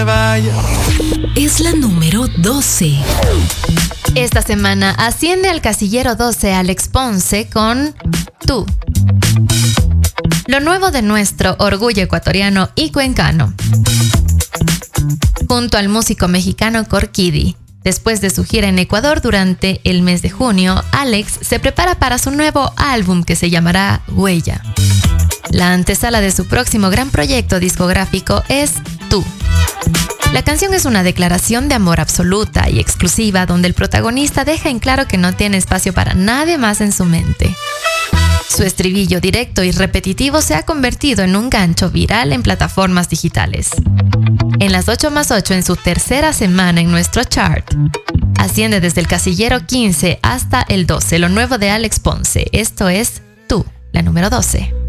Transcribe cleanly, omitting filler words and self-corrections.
Es la número 12. Esta semana asciende al casillero 12 Alex Ponce con Tú. Lo nuevo de nuestro orgullo ecuatoriano y cuencano. Junto al músico mexicano Corkidi. Después de su gira en Ecuador durante el mes de junio, Alex se prepara para su nuevo álbum que se llamará Huella. La antesala de su próximo gran proyecto discográfico es Tú. La canción es una declaración de amor absoluta y exclusiva donde el protagonista deja en claro que no tiene espacio para nadie más en su mente. Su estribillo directo y repetitivo se ha convertido en un gancho viral en plataformas digitales. En las 8+8 en su tercera semana en nuestro chart, asciende desde el casillero 15 hasta el 12, lo nuevo de Alex Ponce. Esto es Tú, la número 12.